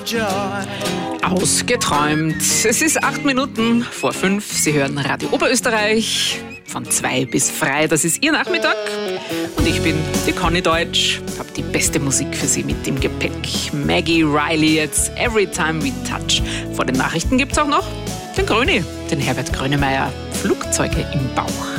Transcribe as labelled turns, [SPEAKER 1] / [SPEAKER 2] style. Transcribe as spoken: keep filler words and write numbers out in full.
[SPEAKER 1] Ausgeträumt. Es ist acht Minuten vor fünf. Sie hören Radio Oberösterreich von zwei bis frei. Das ist Ihr Nachmittag. Und ich bin die Conny Deutsch. Habe die beste Musik für Sie mit im Gepäck. Maggie Riley jetzt Every Time We Touch. Vor den Nachrichten gibt es auch noch den Gröni, den Herbert Grönemeyer. Flugzeuge im Bauch.